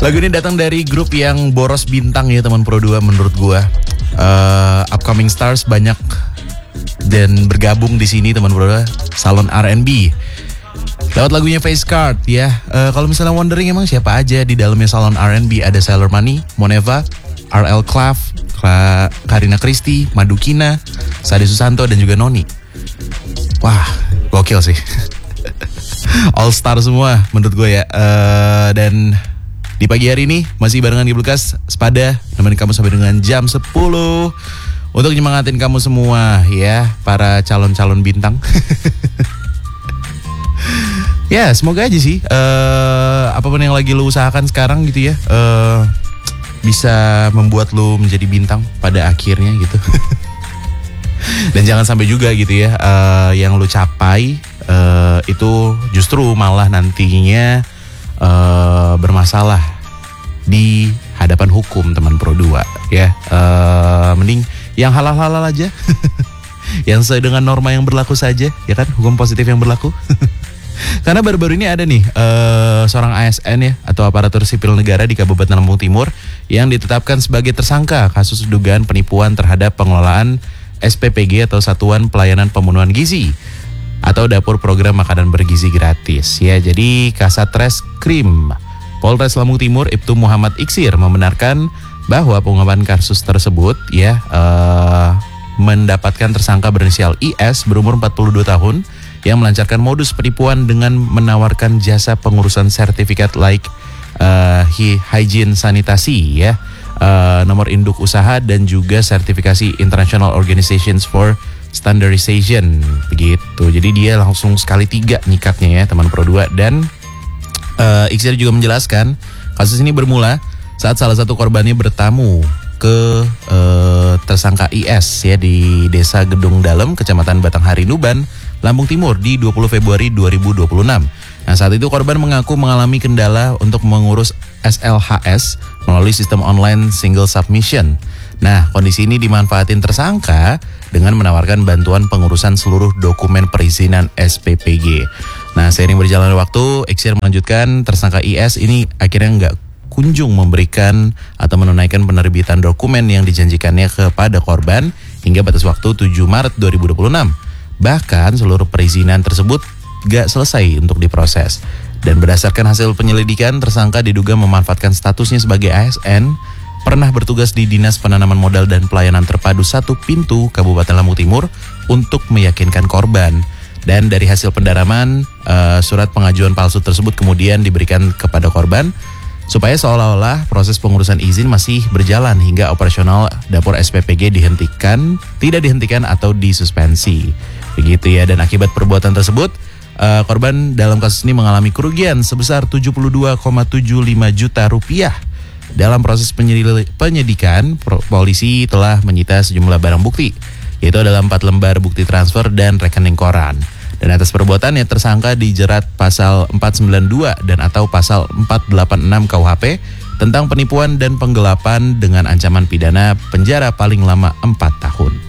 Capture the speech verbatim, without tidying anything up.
Lagu ini datang dari grup yang boros bintang ya teman Pro dua menurut gua. Uh, upcoming stars banyak dan bergabung di sini teman Pro dua. Salon R and B. Lewat lagunya Face Card ya. Uh, kalau misalnya wondering emang siapa aja di dalamnya Salon R and B, ada Sailor Money, Moneva, R L Clav, Karina Christie, Madukina, Sade Susanto dan juga Noni. Wah, gokil sih. All star semua menurut gue ya. uh, Dan di pagi hari ini masih barengan di Bluecast Sepada, nemenin kamu sampai dengan jam sepuluh untuk nyemangatin kamu semua ya, para calon-calon bintang. Ya semoga aja sih uh, apapun yang lagi lu usahakan sekarang gitu ya, uh, bisa membuat lu menjadi bintang pada akhirnya gitu. Dan jangan sampai juga gitu ya, uh, yang lu capai uh, itu justru malah nantinya uh, bermasalah di hadapan hukum teman Pro dua ya. Uh, mending yang halal-halal aja. Yang sesuai dengan norma yang berlaku saja ya kan, hukum positif yang berlaku. Karena baru-baru ini ada nih uh, seorang A S N ya, atau aparatur sipil negara di Kabupaten Lampung Timur yang ditetapkan sebagai tersangka kasus dugaan penipuan terhadap pengelolaan S P P G atau Satuan Pelayanan Pemenuhan Gizi atau Dapur Program Makanan Bergizi Gratis ya. Jadi Kasat Reskrim Polres Lampung Timur Ibtu Muhammad Iksir membenarkan bahwa pengungkapan kasus tersebut ya uh, mendapatkan tersangka berinisial I S berumur empat puluh dua tahun yang melancarkan modus penipuan dengan menawarkan jasa pengurusan sertifikat like uh, hygiene sanitasi ya, uh, nomor induk usaha dan juga sertifikasi International Organizations for Standardization begitu. Jadi dia langsung sekali tiga nyikatnya ya teman Pro dua. Dan uh, Iksir juga menjelaskan kasus ini bermula saat salah satu korbannya bertamu ke uh, tersangka I S ya di Desa Gedung Dalem, Kecamatan Batanghari Nuban, Lampung Timur di dua puluh Februari dua ribu dua puluh enam. Nah saat itu korban mengaku mengalami kendala untuk mengurus S L H S melalui sistem online single submission. Nah kondisi ini dimanfaatin tersangka dengan menawarkan bantuan pengurusan seluruh dokumen perizinan S P P G. Nah seiring berjalannya waktu, Iksir melanjutkan tersangka I S ini akhirnya nggak kunjung memberikan atau menunaikan penerbitan dokumen yang dijanjikannya kepada korban hingga batas waktu tujuh Maret dua ribu dua puluh enam. Bahkan seluruh perizinan tersebut gak selesai untuk diproses. Dan berdasarkan hasil penyelidikan, tersangka diduga memanfaatkan statusnya sebagai A S N, pernah bertugas di Dinas Penanaman Modal dan Pelayanan Terpadu Satu Pintu Kabupaten Lampung Timur untuk meyakinkan korban. Dan dari hasil pendalaman, uh, surat pengajuan palsu tersebut kemudian diberikan kepada korban supaya seolah-olah proses pengurusan izin masih berjalan hingga operasional dapur S P P G dihentikan, tidak dihentikan atau disuspensi. Begitu ya, dan akibat perbuatan tersebut uh, korban dalam kasus ini mengalami kerugian sebesar tujuh puluh dua koma tujuh lima juta rupiah. Dalam proses penyidikan, polisi telah menyita sejumlah barang bukti, yaitu adalah empat lembar bukti transfer dan rekening koran. Dan atas perbuatannya tersangka dijerat pasal empat sembilan dua dan atau pasal empat delapan enam K U H P tentang penipuan dan penggelapan dengan ancaman pidana penjara paling lama empat tahun.